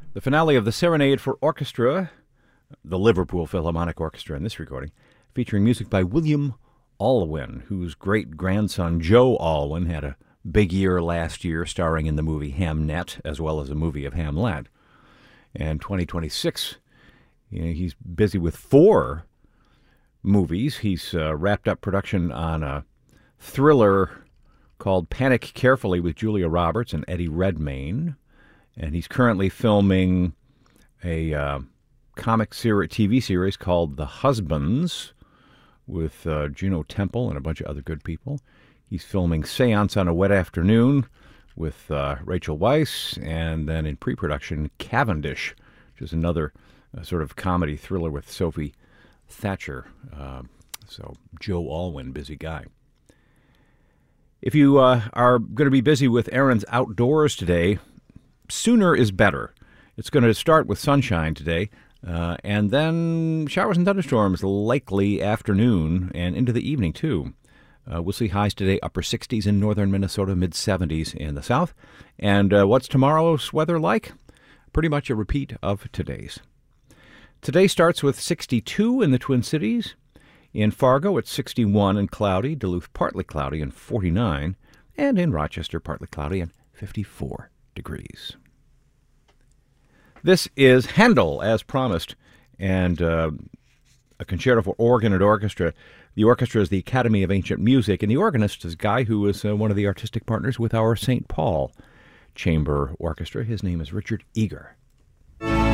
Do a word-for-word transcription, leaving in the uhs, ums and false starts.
The finale of the Serenade for Orchestra, the Liverpool Philharmonic Orchestra in this recording, featuring music by William Alwyn, whose great-grandson Joe Alwyn had a big year last year starring in the movie Hamnet, as well as a movie of Hamlet. And twenty twenty-six, you know, he's busy with four movies. He's uh, wrapped up production on a thriller called Panic Carefully with Julia Roberts and Eddie Redmayne. And he's currently filming a uh, comic series, T V series called The Husbands with uh, Juno Temple and a bunch of other good people. He's filming Seance on a Wet Afternoon with uh, Rachel Weisz, and then in pre-production, Cavendish, which is another uh, sort of comedy thriller with Sophie Thatcher. Uh, so Joe Alwyn, busy guy. If you uh, are going to be busy with errands outdoors today, sooner is better. It's going to start with sunshine today, uh, and then showers and thunderstorms likely afternoon and into the evening, too. Uh, we'll see highs today, upper sixties in northern Minnesota, mid-seventies in the south. And uh, what's tomorrow's weather like? Pretty much a repeat of today's. Today starts with sixty-two in the Twin Cities. In Fargo, it's sixty-one and cloudy. Duluth, partly cloudy and forty-nine. And in Rochester, partly cloudy and fifty-four degrees. This is Handel, as promised, and uh, a concerto for organ and orchestra. The orchestra is the Academy of Ancient Music, and the organist is a guy who is uh, one of the artistic partners with our Saint Paul Chamber Orchestra. His name is Richard Eager.